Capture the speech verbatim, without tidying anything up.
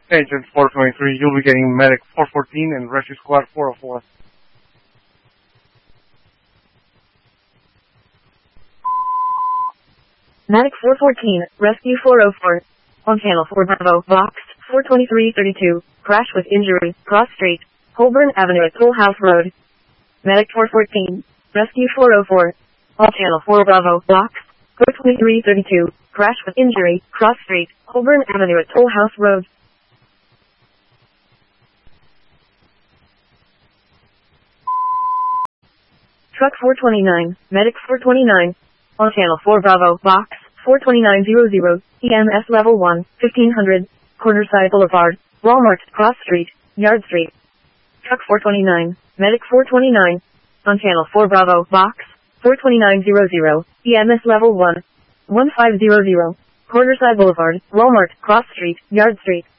Agent four twenty-three, you'll be getting Medic four fourteen and Rescue Squad four oh four. Medic four fourteen, Rescue four oh four. On Channel four Bravo, Box four twenty-three thirty-two, crash with injury, cross street, Holborn Avenue at Toll House Road. Medic four fourteen, Rescue four oh four. On Channel four Bravo, Box four twenty-three thirty-two, crash with injury, cross street, Holborn Avenue at Toll House Road. Truck four twenty-nine, Medic four twenty-nine. On Channel four Bravo, Box four twenty-nine hundred, E M S Level one, fifteen hundred, Cornerside Boulevard, Walmart, Cross Street, Yard Street. Truck four twenty-nine, Medic four twenty-nine. On Channel four Bravo, Box four twenty-nine hundred, E M S Level one, fifteen hundred, Cornerside Boulevard, Walmart, Cross Street, Yard Street.